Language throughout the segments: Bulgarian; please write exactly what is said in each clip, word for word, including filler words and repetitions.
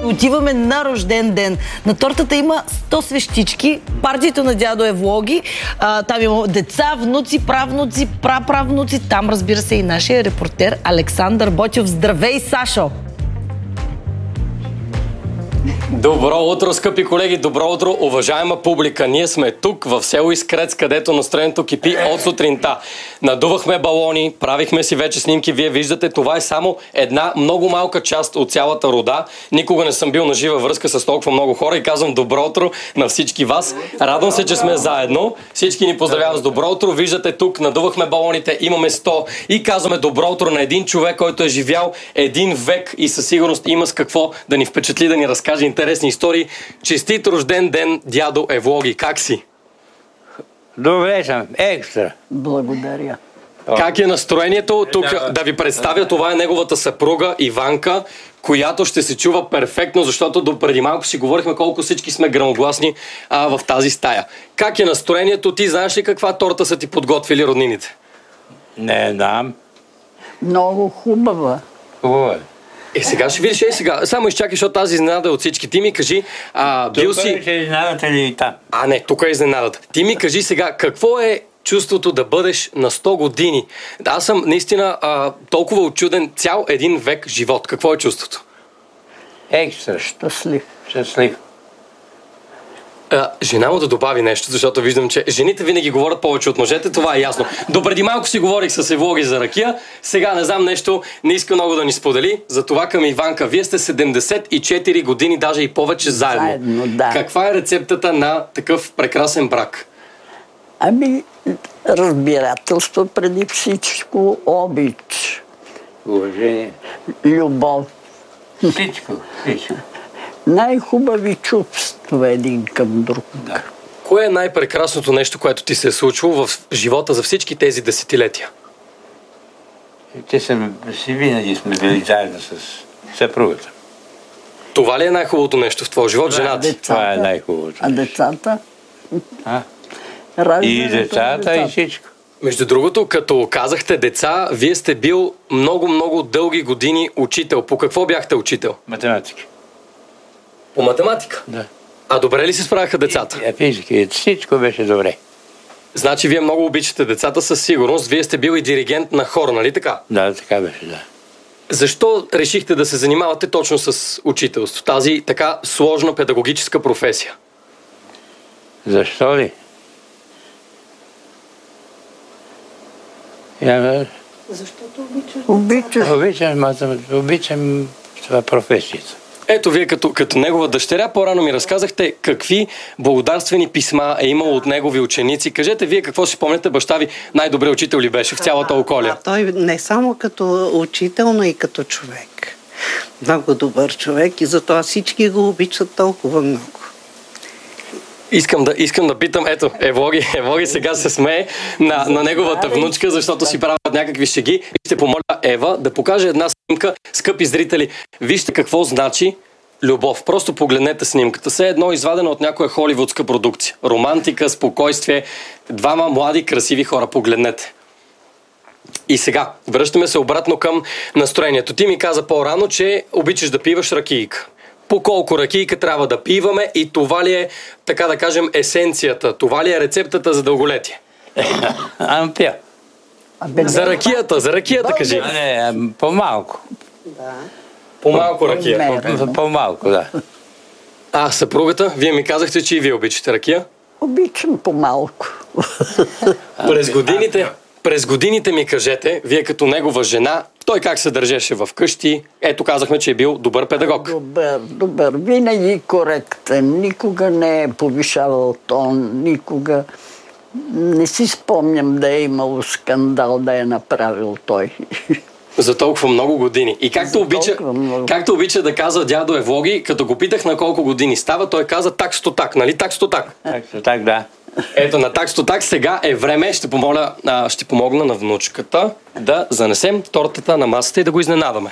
Отиваме на рожден ден. На тортата има сто свещички, партието на дядо е влоги, а, там има деца, внуци, правнуци, праправнуци, там разбира се и нашия репортер Александър Ботев. Здравей, Сашо! Добро утро, скъпи колеги! Добро утро, уважаема публика! Ние сме тук в село Искрец, където настроението кипи от сутринта. Надувахме балони, правихме си вече снимки. Вие виждате, това е само една много малка част от цялата рода. Никога не съм бил на жива връзка с толкова много хора и казвам добро утро на всички вас. Радвам се, че сме заедно. Всички ни поздравяват с добро утро. Виждате тук, надувахме балоните, имаме сто и казваме добро утро на един човек, който е живял един век и със сигурност има с какво да ни впечатли, да ни разкаже интересни истории. Честит рожден ден, дядо Евлоги. Как си? Добре съм. Екстра. Благодаря. Как е настроението? Тук да ви представя, това е неговата съпруга Иванка, която ще се чува перфектно, защото до преди малко си говорихме колко всички сме гръмогласни а, в тази стая. Как е настроението? Ти знаеш ли каква торта са ти подготвили роднините? Не знам. Много хубава. Хубава. Е, сега ще видиш, е сега. Само изчакай, защото тази изненада е от всички. Ти ми кажи, а, бил тук си... Тук е изненадата ли и там? А, не, тук е изненадата. Ти ми кажи сега, какво е чувството да бъдеш на сто години? Аз съм наистина а, толкова очуден цял един век живот. Какво е чувството? Екстра. Щастлив. Щастлив. А, жена му да добави нещо, защото виждам, че жените винаги говорят повече от мъжете, това е ясно. Допреди малко си говорих с Евлоги за ракия, сега не знам нещо, не иска много да ни сподели, затова към Иванка. Вие сте седемдесет и четири години, даже и повече заедно. Заедно, да. Каква е рецептата на такъв прекрасен брак? Ами, разбирателство преди всичко, обич, Уважение. любов. Всичко. Всичко. Най-хубави чувства един към друг. Да. Кое е най-прекрасното нещо, което ти се е случило в живота за всички тези десетилетия? Те са, си винаги сме били заедно с съпругата. Това ли е най-хубавото нещо в твоя живот, жената? Децата. Това е най-хубавото. А децата? А? Раждането И на децата, и всичко. Между другото, като казахте деца, вие сте бил много-много дълги години учител. По какво бяхте учител? Математика. По математика? Да. А добре ли се справяха децата? И, физика. Всичко беше добре. Значи вие много обичате децата със сигурност. Вие сте бил и диригент на хор, нали така? Да, така беше, да. Защо решихте да се занимавате точно с учителство? Тази така сложна педагогическа професия? Защо ли? Я, Защото обичаш. Обичаш. обичам, математика, обичам това професията. Ето, вие като, като негова дъщеря, по-рано ми разказахте какви благодарствени писма е имало от негови ученици. Кажете вие какво си помните, баща ви най-добре учител ли беше в цялата околия? А, той не само като учител, но и като човек. Много добър човек и затова всички го обичат толкова много. Искам да, искам да питам, ето, Евлоги, Евлоги сега се смее на, на неговата внучка, защото си правят някакви шеги. И ще помоля Ева да покаже една снимка. Скъпи зрители, вижте какво значи любов. Просто погледнете снимката. Все едно извадена от някоя холивудска продукция. Романтика, спокойствие, двама млади, красиви хора. Погледнете. И сега, връщаме се обратно към настроението. Ти ми каза по-рано, че обичаш да пиваш ракийка. По колко ракийка трябва да пиваме и това ли е, така да кажем, есенцията? Това ли е рецептата за дълголетие? Ам пя. За ракията, за ракията кажи. А не, по-малко. Да. По-малко ракия. По- По-малко, да. А, съпругата, вие ми казахте, че и вие обичате ракия. Обичам по-малко. През годините, през годините ми кажете, вие като негова жена, той как се държеше в къщи? Ето казахме, че е бил добър педагог. Добър, добър. Винаги коректен. Никога не е повишавал тон. Никога не си спомням да е имало скандал да е направил той. За толкова много години. И както обича, както обича да казва дядо Евлоги, като го питах на колко години става, той каза так сто так, нали так сто так? Так, так, да. Ето на так сто так сега е време, ще, помоля, а, ще помогна на внучката да занесем тортата на масата и да го изненадаме.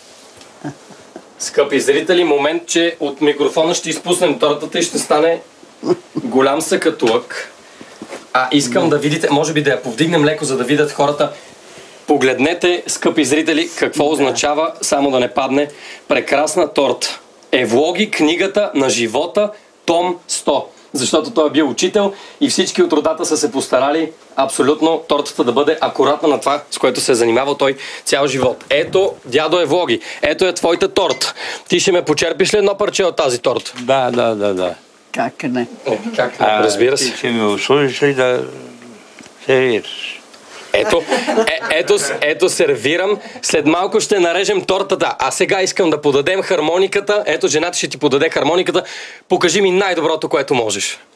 Скъпи зрители, момент, че от микрофона ще изпуснем тортата и ще стане голям съкатулък. А искам да видите, може би да я повдигнем леко, за да видят хората. Погледнете, скъпи зрители, какво означава, само да не падне, прекрасна торта. Евлоги, книгата на живота, том сто. Защото той е бил учител и всички от родата са се постарали абсолютно тортата да бъде акуратна на това, с което се е занимавал той цял живот. Ето, дядо Евлоги, ето е твоята торта. Ти ще ме почерпиш ли едно парче от тази торта? Да, да, да, да. Как не? Е, как не? Разбира се. Ти ще ме услужиш ли да сервираш? Ето, е, ето, ето сервирам. След малко ще нарежем тортата. А сега искам да подадем хармониката. Ето, жената ще ти подаде хармониката. Покажи ми най-доброто, което можеш.